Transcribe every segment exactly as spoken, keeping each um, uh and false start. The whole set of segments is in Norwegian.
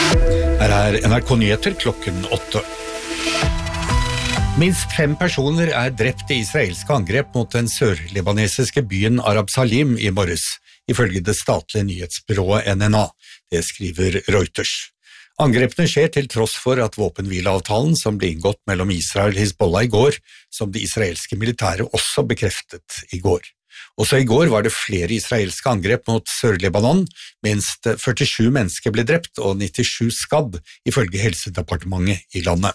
Her er N R K Nyheter klokken åtte. Minst fem personer er drept i israelske angrep mot den sørlibanesiske byen Arab Salim i morges, ifølge det statlige nyhetsbyrået N N A. Det skriver Reuters. Angrepene skjer til tross for at våpenhvileavtalen som ble inngått mellom Israel og Hizbollah i går, som det israelske militæret også bekreftet i går. Også i går var det flere israelske angrep mot Sør-Libanon, minst førtisju mennesker ble drept og nittisju skadd, ifølge helsedepartementet i landet.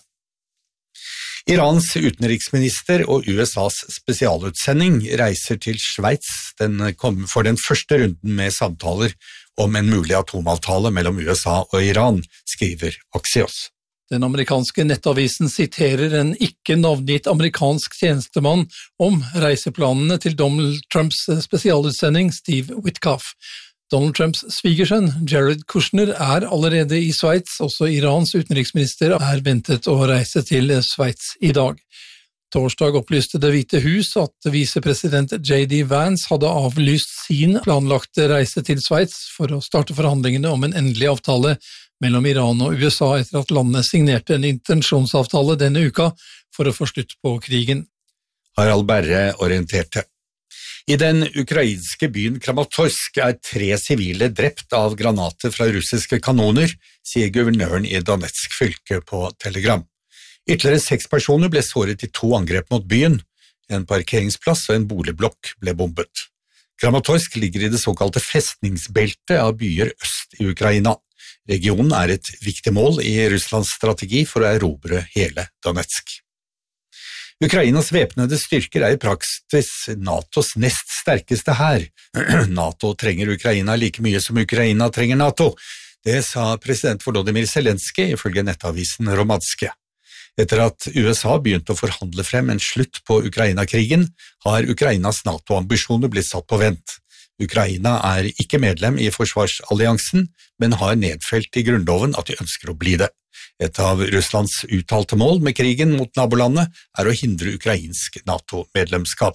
Irans utenriksminister og U S A's spesialutsending reiser til Sveits for den første runden med samtaler om en mulig atomavtale mellom U S A og Iran, skriver Axios. Den amerikanske nettavisen siterer en ikke navngitt amerikansk tjenestemann om reiseplanene til Donald Trumps spesialutsending Steve Witkoff. Donald Trumps svigersønn, Jared Kushner, er allerede i Sveits. Også Irans utenriksminister er ventet å reise til Sveits i dag. Torsdag opplyste Det hvite hus at visepresident J D Vance hadde avlyst sin planlagte reise til Sveits for å starte forhandlingene om en endelig avtale mellom Iran og U S A etter at landene signerte en intensjonsavtale denne uka for å få slutt på krigen. Harald Berre orienterte. I den ukrainske byen Kramatorsk er tre sivile drept av granater fra russiske kanoner, sier guvernøren i Donetsk fylke på Telegram. Ytterligere seks personer ble såret i to angrep mot byen. En parkeringsplass og en boligblokk ble bombet. Kramatorsk ligger i det såkalte festningsbeltet av byer øst i Ukraina. Regionen er et viktig mål i Russlands strategi for å erobre hele Donetsk. Ukrainas væpnede styrker er i praksis NATOs nest sterkeste hær. NATO trenger Ukraina like mye som Ukraina trenger NATO. Det sa president Volodymyr Zelenskyj ifølge nettavisen Romanske. Etter at U S A begynte å forhandle frem en slutt på Ukraina-krigen, har Ukrainas NATO-ambisjoner blitt satt på vent. Ukraina er ikke medlem i forsvarsalliansen, men har nedfelt i grunnloven at de ønsker å bli det. Et av Russlands uttalte mål med krigen mot nabolandet er å hindre ukrainsk NATO-medlemskap.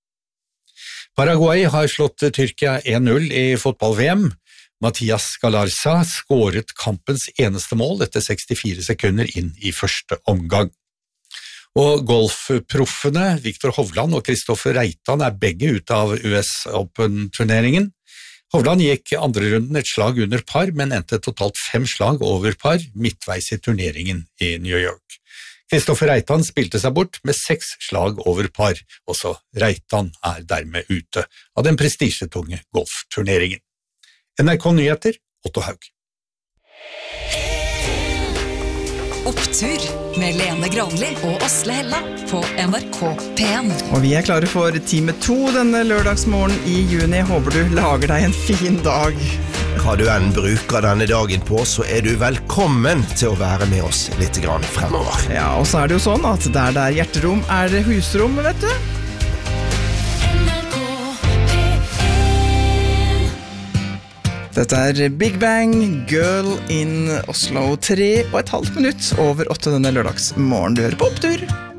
Paraguay har slått Tyrkia en null i fotball-V M. Mathias Galarza skåret kampens eneste mål etter sekstifire sekunder inn i første omgang. Og golfproffene Viktor Hovland og Kristoffer Reitan er begge ute av U S Open-turneringen. Hovland gikk andre runden et slag under par, men endte totalt fem slag over par midtveis i turneringen i New York. Kristoffer Reitan spilte seg bort med seks slag over par. Også Reitan er dermed ute av den prestisjetunge golfturneringen. N R K Nyheter, Otto Haug. Opptur med Lene Granli og Asle Hella på N R K P en. Og vi er klare for time to denne lørdagsmorgen i juni. Håper du lager deg en fin dag. Hva du enn bruker denne dagen på, så er du velkommen til å være med oss litt grann fremover. Ja, og så er det jo sånn at der det er hjerterom, er det husrom, vet du. Dette er Big Bang, Girl in Oslo, tre og et halvt minutt over åtte denne lørdagsmorgen. Du hører på Opptur.